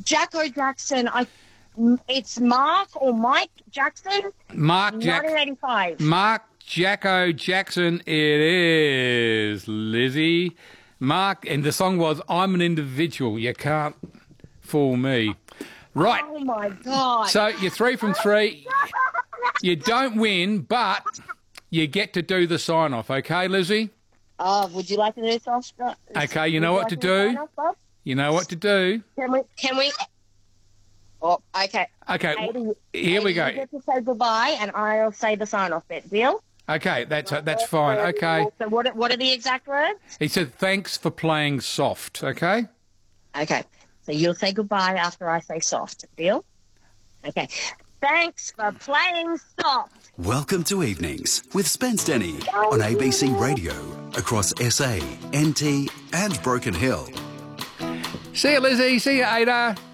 Jacko Jackson. It's Mark or Mike Jackson. Mark 1985. Mark Jacko Jackson. It is Lizzie. Mark, and the song was "I'm an Individual." You can't fool me. Right. Oh my God. So you're 3 from 3. You don't win, but you get to do the sign off. Okay, Lizzie? Would you like to do soft? Okay, you know what to do. You know what to do. Can we? Oh, okay. Okay, here we go. You get to say goodbye, and I'll say the sign-off bit. Deal? Okay, that's fine. Okay. So what are the exact words? He said, "Thanks for playing soft." Okay. Okay. So you'll say goodbye after I say soft. Deal? Okay. Thanks for playing soft. Welcome to Evenings with Spence Denny on ABC Radio across SA, NT and Broken Hill. See you, Lizzie. See you, Ada.